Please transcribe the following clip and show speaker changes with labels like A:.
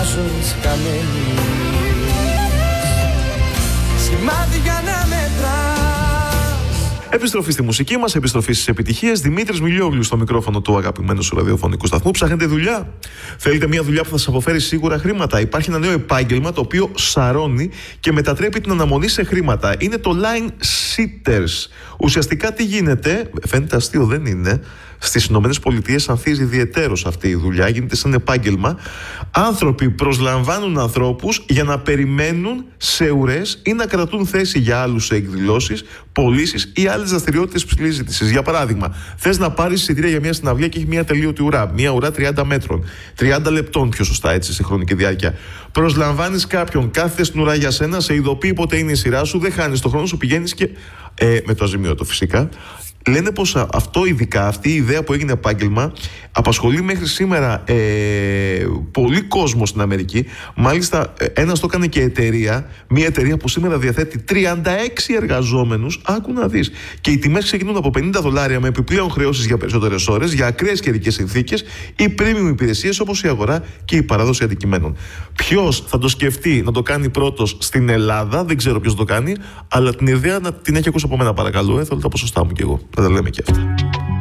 A: αλλάζουν χαμένοι. Σημάδια να μετράς.
B: Επιστροφή στη μουσική μας, επιστροφή στις επιτυχίες. Δημήτρης Μιλιόγλου στο μικρόφωνο του αγαπημένου σου ραδιοφωνικού σταθμού. Ψάχνετε δουλειά? Θέλετε μια δουλειά που θα σας αποφέρει σίγουρα χρήματα? Υπάρχει ένα νέο επάγγελμα το οποίο σαρώνει και μετατρέπει την αναμονή σε χρήματα. Είναι το line sitters. Ουσιαστικά τι γίνεται? Φαίνεται αστείο, δεν είναι? Στις Ηνωμένες Πολιτείες ανθίζει ιδιαιτέρως αυτή η δουλειά, γίνεται σαν επάγγελμα. Άνθρωποι προσλαμβάνουν ανθρώπους για να περιμένουν σε ουρές ή να κρατούν θέση για άλλους σε εκδηλώσεις, πωλήσεις ή άλλες δραστηριότητες ψηλής ζήτησης. Για παράδειγμα, θες να πάρεις εισιτήρια για μια συναυλία και έχει μια τελείωτη ουρά. Μια ουρά 30 μέτρων, 30 λεπτών πιο σωστά, έτσι, σε χρονική διάρκεια. Προσλαμβάνεις κάποιον, κάθεται στην ουρά για σένα, σε ειδοποιεί πότε είναι η σειρά σου, δεν χάνεις τον χρόνο σου, πηγαίνεις και. Με το αζημίωτο φυσικά. Λένε πως αυτό, ειδικά αυτή η ιδέα που έγινε επάγγελμα, απασχολεί μέχρι σήμερα πολύ κόσμο στην Αμερική. Μάλιστα, ένας το έκανε και εταιρεία, μια εταιρεία που σήμερα διαθέτει 36 εργαζόμενους. Άκου να δεις. Και οι τιμές ξεκινούν από $50 με επιπλέον χρεώσεις για περισσότερες ώρες, για ακραίες καιρικές συνθήκες ή premium υπηρεσίες όπως η αγορά και η παράδοση αντικειμένων. Ποιος θα το σκεφτεί να το κάνει πρώτος στην Ελλάδα? Δεν ξέρω ποιος το κάνει, αλλά την ιδέα να την έχει ακούσει από μένα, παρακαλώ. Θέλω τα ποσοστά μου κι εγώ. Θα τα λέμε και αυτά.